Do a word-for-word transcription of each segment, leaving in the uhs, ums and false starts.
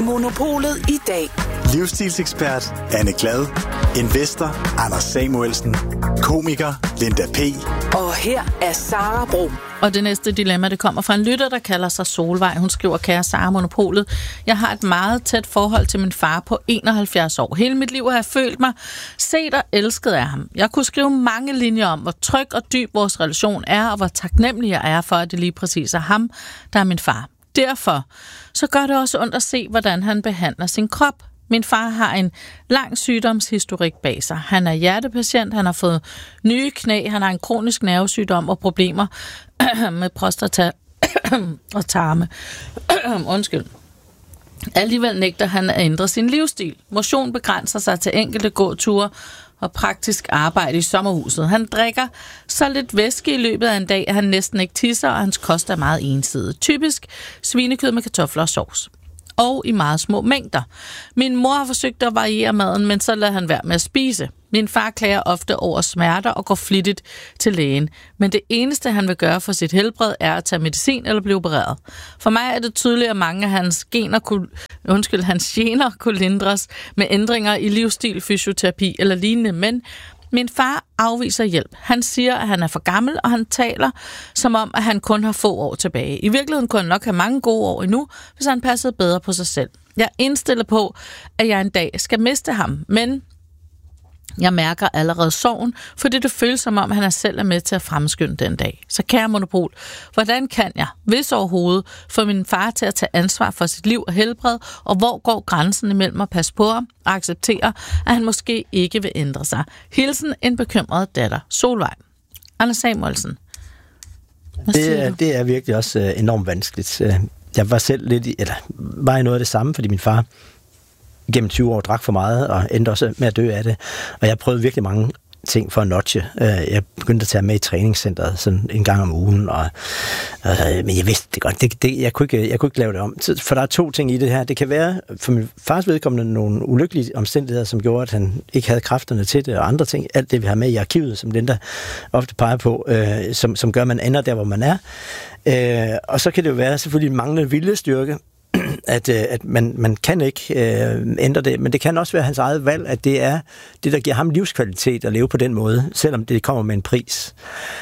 Monopolet i dag. Livsstilsekspert Anne Glad. Investor Anders Samuelsen. Komiker Linda P. Og her er Sara Bro. Og det næste dilemma, det kommer fra en lytter, der kalder sig Solvej. Hun skriver, kære Sara Monopolet, jeg har et meget tæt forhold til min far på enoghalvfjerds år. Hele mit liv har jeg følt mig set og elsket af ham. Jeg kunne skrive mange linjer om, hvor tryg og dyb vores relation er, og hvor taknemmelig jeg er for, at det lige præcis er ham, der er min far. Derfor så gør det også ondt at se, hvordan han behandler sin krop. Min far har en lang sygdomshistorik bag sig. Han er hjertepatient, han har fået nye knæ, han har en kronisk nervesygdom og problemer med prostata og tarme. Undskyld. Alligevel nægter han at ændre sin livsstil. Motion begrænser sig til enkelte gåture og praktisk arbejde i sommerhuset. Han drikker så lidt væske i løbet af en dag, at han næsten ikke tisser, og hans kost er meget ensidig. Typisk svinekød med kartofler og sovs. Og i meget små mængder. Min mor har forsøgt at variere maden, men så lader han være med at spise. Min far klager ofte over smerter og går flittigt til lægen. Men det eneste, han vil gøre for sit helbred, er at tage medicin eller blive opereret. For mig er det tydeligt, at mange af hans gener kunne, undskyld, hans gener kunne lindres med ændringer i livsstil, fysioterapi eller lignende, men min far afviser hjælp. Han siger, at han er for gammel, og han taler som om, at han kun har få år tilbage. I virkeligheden kunne han nok have mange gode år endnu, hvis han passede bedre på sig selv. Jeg er indstillet på, at jeg en dag skal miste ham, men jeg mærker allerede sorgen, fordi det føles som om, han er selv er med til at fremskynde den dag. Så kære Monopol, hvordan kan jeg, hvis overhovedet, få min far til at tage ansvar for sit liv og helbred, og hvor går grænsen imellem at passe på ham og acceptere, at han måske ikke vil ændre sig? Hilsen en bekymret datter. Solvej. Anders Samuelsen. Det er, det er virkelig også enormt vanskeligt. Jeg var selv lidt i, eller var i noget af det samme, fordi min far gennem tyve år drak for meget, og endte også med at dø af det. Og jeg prøvede virkelig mange ting for at notche. Jeg begyndte at tage med i træningscenteret sådan en gang om ugen, og, og, men jeg vidste det godt. Det, det, jeg, kunne ikke, jeg kunne ikke lave det om. For der er to ting i det her. Det kan være, for min fars vedkommende, nogle ulykkelige omstændigheder, som gjorde, at han ikke havde kræfterne til det, og andre ting. Alt det, vi har med i arkivet, som Linda ofte peger på, øh, som, som gør, at man ender der, hvor man er. Øh, og så kan det jo være selvfølgelig manglende viljestyrke, at, at man, man kan ikke øh, ændre det, men det kan også være hans eget valg, at det er det, der giver ham livskvalitet at leve på den måde, selvom det kommer med en pris.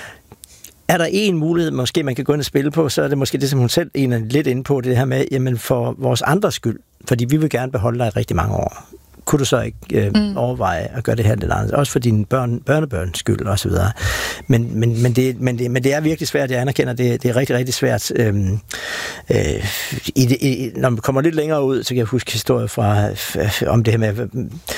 Er der en mulighed, måske man kan gå ind og spille på, så er det måske det, som hun selv er lidt inde på, det her med, jamen for vores andres skyld, fordi vi vil gerne beholde dig i rigtig mange år. Kunne du så ikke øh, mm. overveje at gøre det her lidt andet? Også for dine børn, børnebørns skyld og så videre. Men, men, men, det, men, det, men det er virkelig svært, jeg anerkender, det, det er rigtig, rigtig svært. Øhm, øh, i det, i, når man kommer lidt længere ud, så kan jeg huske historier fra, øh, om det her med,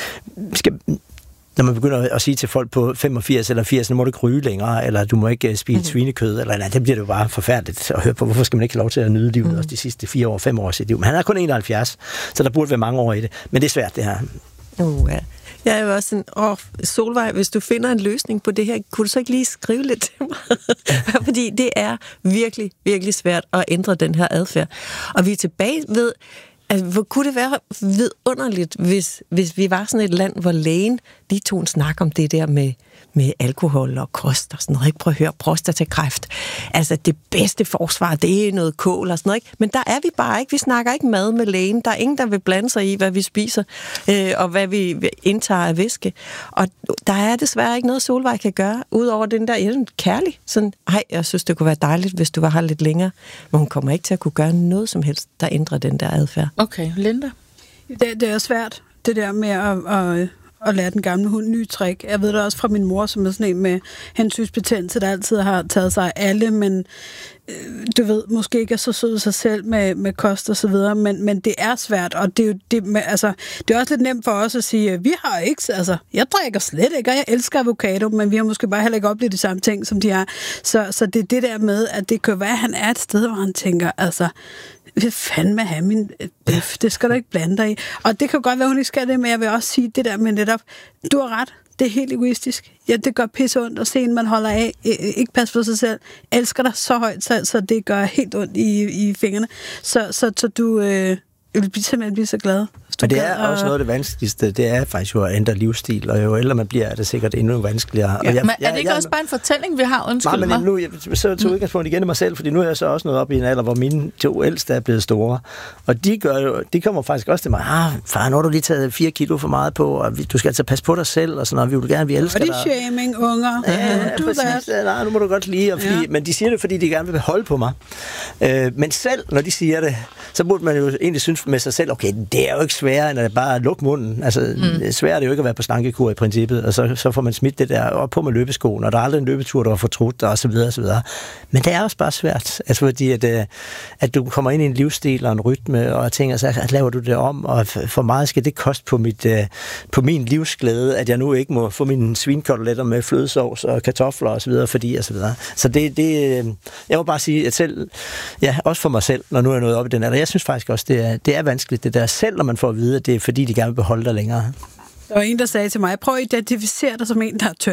skal, når man begynder at sige til folk på femogfirs eller firs, nu må du ikke ryge længere, eller du må ikke spise mm. svinekød, eller nej, det bliver det jo bare forfærdeligt at høre på. Hvorfor skal man ikke have lov til at nyde livet mm. også de sidste fire år, fem år af sit liv? Men han er kun enoghalvfjerds, så der burde være mange år i det. Men det er svært, det her. Uh, ja. Jeg er jo også sådan, åh, Solvej, hvis du finder en løsning på det her, kunne du så ikke lige skrive lidt til mig? Fordi det er virkelig, virkelig svært at ændre den her adfærd. Og vi er tilbage ved, altså, hvor kunne det være vidunderligt, hvis, hvis vi var sådan et land, hvor lægen lige tog en snak om det der med, med alkohol og kost og sådan noget. Ikke? Prøv at høre, prostatakræft. Altså, det bedste forsvar, det er noget kål og sådan noget. Ikke? Men der er vi bare ikke. Vi snakker ikke mad med lægen. Der er ingen, der vil blande sig i, hvad vi spiser øh, og hvad vi indtager af væske. Og der er desværre ikke noget, Solvej kan gøre, udover den der ja, kærlig. Sådan, ej, jeg synes, det kunne være dejligt, hvis du var her lidt længere. Men hun kommer ikke til at kunne gøre noget som helst, der ændrer den der adfærd. Okay, Linda? Det, det er svært, det der med at, at, at lære den gamle hund nye trick. Jeg ved det også fra min mor, som er sådan en med hensynsbetændelse, der altid har taget sig af alle, men øh, du ved, måske ikke er så sød sig selv med, med kost og så videre, men, men det er svært, og det er jo det med, altså, det er også lidt nemt for os at sige, vi har ikke, altså, jeg drikker slet ikke, og jeg elsker avocado, men vi har måske bare heller ikke oplevet de samme ting, som de har. Så, så det er det der med, at det kan være, at han er et sted, hvor han tænker, altså, hvad fanden med have min bøf? Det skal du ikke blande dig i. Og det kan godt være, hun ikke skal det, men jeg vil også sige det der med netop, du har ret, det er helt egoistisk. Ja, det gør pisse ondt at se en, man holder af, ikke passe på sig selv, elsker dig så højt, så, så det gør helt ondt i, i fingrene. Så, så, så du, øh, jeg vil simpelthen blive så glad. Men det er og... også noget af det vanskeligste, det er faktisk jo at ændre livsstil, og jo ældre man bliver, er det sikkert endnu vanskeligere. Ja, og jeg, men er jeg, det ikke jeg, også bare en fortælling, vi har? Undskyld nej, men nu, jeg, så tog udgangspunkt igen i mig selv, fordi nu er jeg så også nået op i en alder, hvor mine to ældste er blevet store, og de, gør jo, de kommer faktisk også til mig, ah, far, nu har du lige taget fire kilo for meget på, og du skal altså passe på dig selv, og sådan noget, vi vil gerne, vi elsker dig. Og det er shaming, unger. Ja, ja, du præcis. Ja, nej, nu må du godt lide, og fordi, ja. Men de siger det, fordi de gerne vil holde på mig. Øh, men selv, når de siger det, så burde man jo egentlig synes med sig selv, okay, det er jo ikke sværere, end at bare lukke munden. Altså, mm. svært er det jo ikke at være på slankekur i princippet, og så, så får man smidt det der op på med løbeskoen, og der er aldrig en løbetur, der var fortrudt, og så videre, og så videre. Men det er også bare svært, altså fordi, at, at du kommer ind i en livsstil og en rytme, og tænker så, at laver du det om, og for meget skal det koste på, mit, på min livsglæde, at jeg nu ikke må få mine svinkoteletter med flødesovs og kartofler og så videre, fordi og så videre. Så det, det, jeg må bare sige, at selv, ja, også for mig selv, når nu er jeg nået op i den alder, jeg synes faktisk også, det er, det er vanskeligt, det der, selv når man får at vide, at det er fordi, de gerne vil beholde dig længere. Der var en, der sagde til mig, prøv at identificere dig som en, der er tynd.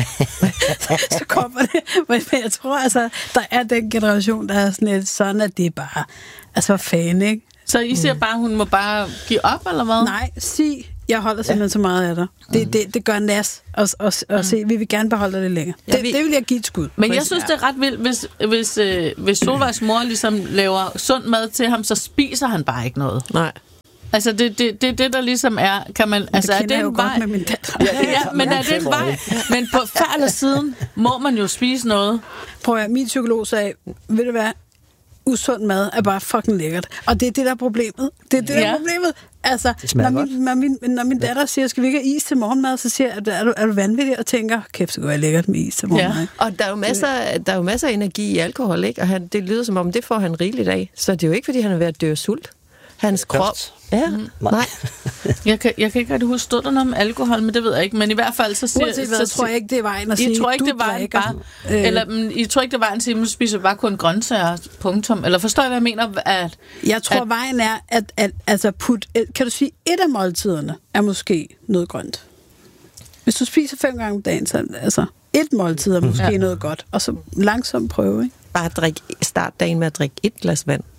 Så kommer det. Men jeg tror, altså, der er den generation, der er sådan lidt sådan, at det er bare, altså fan, ikke? Så I siger bare, at hun må bare give op, eller hvad? Nej, sig, jeg holder simpelthen ja. så meget af dig. Det, det, det gør nas at, at, at se, vi vil gerne beholde det længere. Det, det vil jeg give et skud. Men jeg synes, det er ret vildt, hvis, hvis, øh, hvis Solvejs mor ligesom laver sund mad til ham, så spiser han bare ikke noget. Nej. Altså, det det, det, det der ligesom er, kan man... Altså, det er det jo en vej? Godt med min datter. Ja, ja, men er det en vej? Men på før eller siden må man jo spise noget. Prøv at min psykolog sagde, ved du hvad, usund mad er bare fucking lækkert. Og det er det, der er problemet. Det er det, der er problemet. Altså, når min, når, min, når min datter siger, skal vi ikke have is til morgenmad, så siger jeg, er du, er du vanvittig, og tænker, kæft, så går jeg lækkert med is til morgenmad. Ja. Og der er jo masser, der er jo masser af energi i alkohol, ikke? Og han, det lyder som om, det får han rigeligt af. Så det er jo ikke, fordi han er ved at dø af sult. Hans krop... Ja, mm. nej. jeg, kan, jeg kan ikke rigtig huske, stod der noget om alkohol, men det ved jeg ikke. Men i hvert fald så siger... Uanset hvad, så tror jeg ikke, det er vejen at sige, I tror ikke, du det var en drikker. bare... Øh. Eller men, I tror ikke, det var en sige, at man spiser bare kun grøntsager, punktum. Eller forstår jeg, hvad jeg mener? At, jeg tror, at, vejen er, at, at altså put, kan du sige, et af måltiderne er måske noget grønt. Hvis du spiser fem gange om dagen, så altså, et måltid er måske ja. noget godt. Og så langsomt prøve, ikke? Bare drik, start dagen med at drikke et glas vand.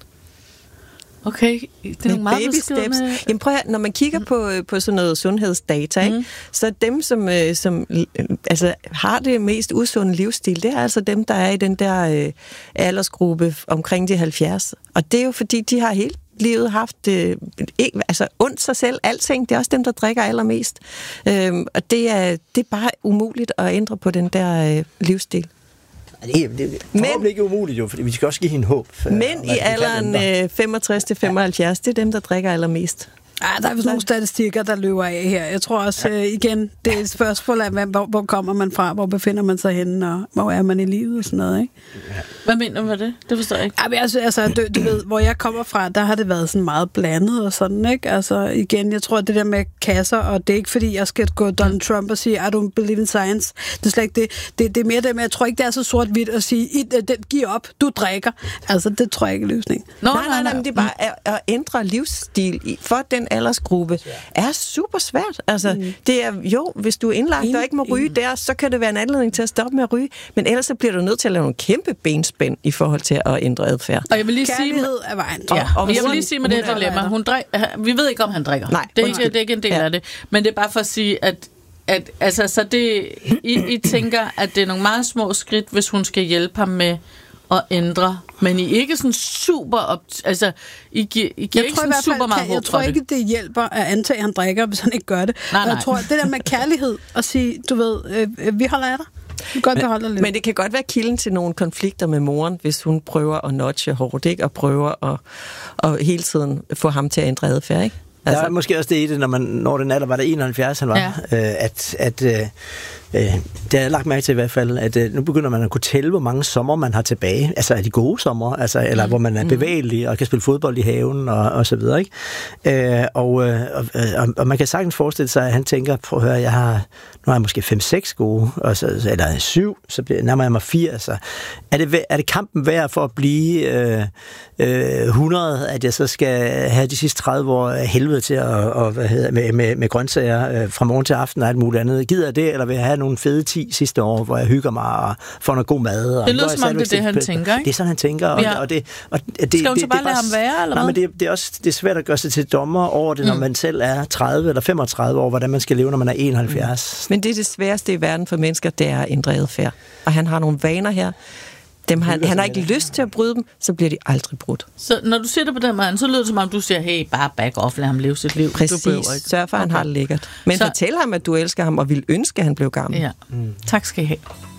Okay, det er nogle meget baby steps. Jamen prøv at, når man kigger på, på sådan noget sundhedsdata, mm. ikke, så dem, som, som altså, har det mest usunde livsstil, det er altså dem, der er i den der øh, aldersgruppe omkring de halvfjerds. Og det er jo fordi, de har hele livet haft øh, altså ondt sig selv, alting. Det er også dem, der drikker allermest. Øhm, og det er, det er bare umuligt at ændre på den der øh, livsstil. Det er, det er forhåbentlig ikke umuligt jo, fordi vi skal også give hende håb. Men i alderen femogtres til femoghalvfjerds, det er dem, der drikker allermest. Ah, der er vist nogle statistikker, der løber af her. Jeg tror også, ja. øh, igen, det er et spørgsmål af, hvor, hvor kommer man fra, hvor befinder man sig henne, og hvor er man i livet og sådan noget, ikke? Ja. Hvad mener du med det? Det forstår jeg ikke. Ja, men altså, altså du, du ved, hvor jeg kommer fra, der har det været sådan meget blandet og sådan, ikke? Altså, igen, jeg tror, det der med kasser, og det er ikke fordi, jeg skal gå Donald Trump og sige, I don't believe in science. Det er slet ikke det. Det, det er mere det med, jeg tror ikke, det er så sort-hvidt at sige, giv op, du drikker. Altså, det tror jeg ikke er løsning. Nå, nej, nej, nej, men det er bare at, at ændre livsstil for den aldersgruppe er super svært. Altså, mm. det er jo, hvis du er indlagt og ikke må ryge der, så kan det være en anledning til at stoppe med at ryge, men ellers så bliver du nødt til at lave nogle kæmpe benspænd i forhold til at ændre adfærd. Og jeg vil lige Kærlighed sige, er vejen. Ja, og, og jeg vil lige sige med det dilemma, hun drik, vi ved ikke, om han drikker. Nej, det, er ikke, det er ikke en del ja. af det, men det er bare for at sige, at at altså, så det, I, I tænker, at det er nogle meget små skridt, hvis hun skal hjælpe ham med at ændre, men I er ikke sådan super op, altså I giver, I giver ikke sådan fald, super meget håb. Jeg tror ikke, det hjælper at antage, at han drikker, hvis han ikke gør det. Nej, nej. Jeg tror, det der med kærlighed at sige, du ved, øh, vi holder af dig. Vi godt beholder lidt. Men det kan godt være kilden til nogle konflikter med moren, hvis hun prøver at nudge hårdt, ikke? Og prøver at, at hele tiden få ham til at ændre adfærd, ikke? Altså, der er måske også det i det, når man når den alder, var der enoghalvfjerds, han var, ja. øh, at, at øh, øh, det har jeg lagt mærke til i hvert fald, at øh, nu begynder man at kunne tælle, hvor mange sommer man har tilbage, altså er de gode sommer, altså, eller mm. hvor man er bevægelig og kan spille fodbold i haven og, og så videre, ikke? Øh, og, øh, og, og man kan sagtens forestille sig, at han tænker, prøv at høre, jeg har, nu har jeg måske fem seks gode, og så, eller syv, så bliver, nærmer jeg mig fire, altså. Er det, er det kampen værd for at blive øh, øh, hundrede, at jeg så skal have de sidste tredive år helvede til at og, hvad hedder, med, med, med grøntsager øh, fra morgen til aften og alt muligt andet. Gider jeg det, eller vil jeg have været nogle fede ti sidste år, hvor jeg hygger mig og får noget god mad. Og det lyder som om, det er det, han tænker, ikke? Det er sådan, han tænker. Og, ja. og det, og det, Skal hun det, så bare det, lade ham være, eller nej, hvad? men det, det er også det er svært at gøre sig til dommer over det, når mm. man selv er tredive eller femogtredive år, hvordan man skal leve, når man er enoghalvfjerds. Mm. Men det er det sværeste i verden for mennesker, det er at ændre adfærd. Og han har nogle vaner her. Dem han, han har ikke lyst til at bryde dem, så bliver de aldrig brudt. Så når du siger det på den måde, så lyder det som om, du siger, hey, bare back off, lad ham leve sit liv. Præcis, sørg for, at han har det lækkert. Men så... fortæl ham, at du elsker ham, og vil ønske, at han blev gammel. Ja. Mm. Tak skal I have.